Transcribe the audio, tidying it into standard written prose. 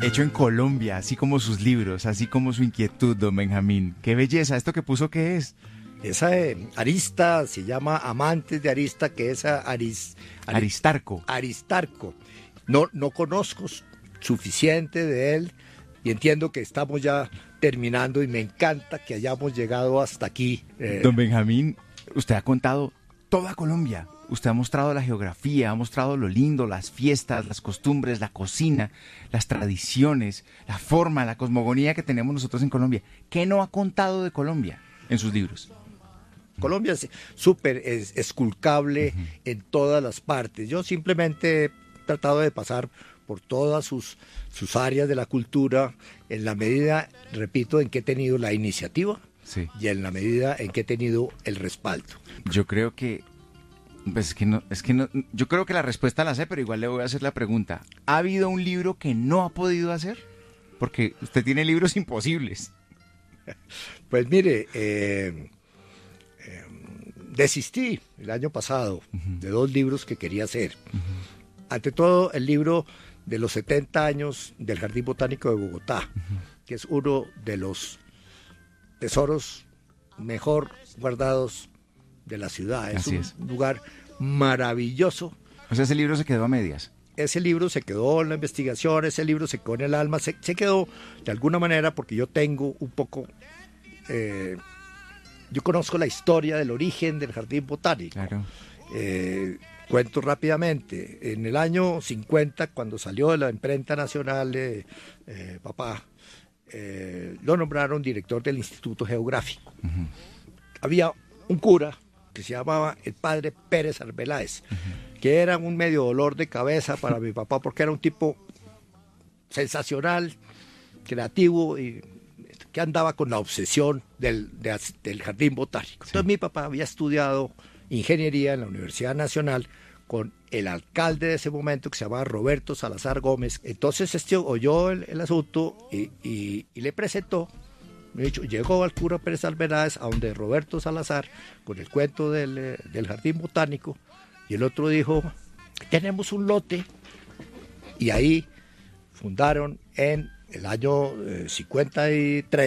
hecho en Colombia, así como sus libros, así como su inquietud, don Benjamín. ¡Qué belleza! ¿Esto que puso qué es? Esa arista se llama Amantes de Arista, que es Aristarco. Aristarco. No conozco suficiente de él y entiendo que estamos ya terminando y me encanta que hayamos llegado hasta aquí. Don Benjamín, usted ha contado toda Colombia. Usted ha mostrado la geografía, ha mostrado lo lindo, las fiestas, las costumbres, la cocina, las tradiciones, la forma, la cosmogonía que tenemos nosotros en Colombia. ¿Qué no ha contado de Colombia en sus libros? Colombia es súper esculcable en todas las partes. Yo simplemente he tratado de pasar por todas sus áreas de la cultura en la medida, repito, en que he tenido la iniciativa y en la medida en que he tenido el respaldo. Yo creo que, pues yo creo que la respuesta la sé, pero igual le voy a hacer la pregunta. ¿Ha habido un libro que no ha podido hacer? Porque usted tiene libros imposibles. Pues mire, desistí el año pasado de 2 libros que quería hacer. Ante todo, el libro de los 70 años del Jardín Botánico de Bogotá, que es uno de los tesoros mejor guardados de la ciudad. Es un lugar maravilloso. O sea, ese libro se quedó a medias. Ese libro se quedó en la investigación, ese libro se quedó en el alma, se quedó de alguna manera porque yo tengo un poco... yo conozco la historia del origen del Jardín Botánico. Claro. Cuento rápidamente. En el año 50, cuando salió de la imprenta nacional, papá, lo nombraron director del Instituto Geográfico. Había un cura que se llamaba el padre Pérez Arbeláez, que era un medio dolor de cabeza para mi papá, porque era un tipo sensacional, creativo y que andaba con la obsesión del Jardín Botánico. Entonces mi papá había estudiado ingeniería en la Universidad Nacional con el alcalde de ese momento, que se llamaba Roberto Salazar Gómez. Entonces oyó el asunto y le presentó. Me dicho, llegó al cura Pérez Arbeláez a donde Roberto Salazar con el cuento del Jardín Botánico, y el otro dijo, tenemos un lote, y ahí fundaron en el año 53